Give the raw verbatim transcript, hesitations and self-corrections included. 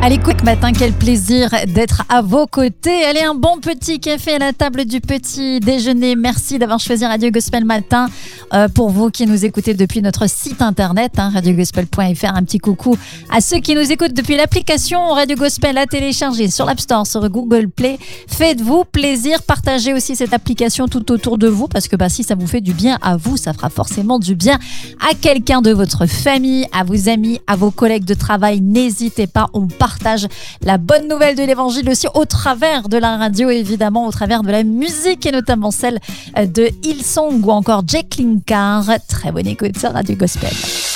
Allez, quick matin, quel plaisir d'être à vos côtés. Allez, un bon petit café à la table du petit déjeuner. Merci d'avoir choisi Radio Gospel Matin. Euh, pour vous qui nous écoutez depuis notre site internet, hein, radio gospel point f r, un petit coucou à ceux qui nous écoutent depuis l'application Radio Gospel à télécharger sur l'App Store, sur Google Play. Faites-vous plaisir, partagez aussi cette application tout autour de vous parce que bah, si ça vous fait du bien à vous, ça fera forcément du bien à quelqu'un de votre famille, à vos amis, à vos collègues de travail. N'hésitez pas, on partage la bonne nouvelle de l'évangile aussi au travers de la radio, évidemment, au travers de la musique et notamment celle de Hillsong ou encore Jake Linkard. Très bonne écoute sur Radio Gospel.